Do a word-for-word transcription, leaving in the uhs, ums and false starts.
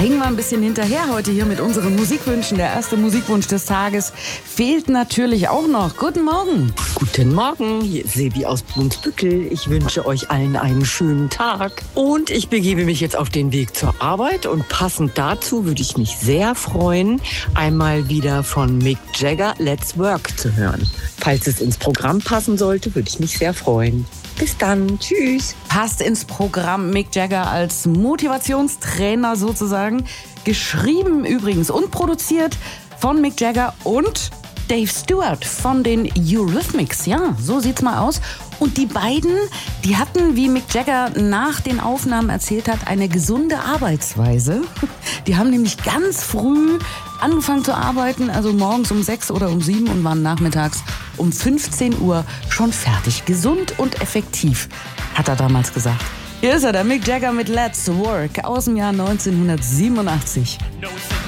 hängen wir ein bisschen hinterher heute hier mit unseren Musikwünschen. Der erste Musikwunsch des Tages fehlt natürlich auch noch. Guten Morgen. Guten Morgen, hier ist Sebi aus Brunsbüttel. Ich wünsche euch allen einen schönen Tag. Und ich begebe mich jetzt auf den Weg zur Arbeit. Und passend dazu würde ich mich sehr freuen, einmal wieder von Mick Jagger Let's Work zu hören. Falls es ins Programm passen sollte, würde ich mich sehr freuen. Bis dann, tschüss. Passt ins Programm Mick Jagger als Motivationstrainer sozusagen. Geschrieben übrigens und produziert von Mick Jagger und Dave Stewart von den Eurythmics. Ja, so sieht's mal aus. Und die beiden, die hatten, wie Mick Jagger nach den Aufnahmen erzählt hat, eine gesunde Arbeitsweise. Die haben nämlich ganz früh angefangen zu arbeiten, also morgens um sechs oder um sieben und waren nachmittags um fünfzehn Uhr schon fertig. Gesund und effektiv, hat er damals gesagt. Hier ist er, der Mick Jagger mit Let's Work aus dem Jahr neunzehnhundertsiebenundachtzig.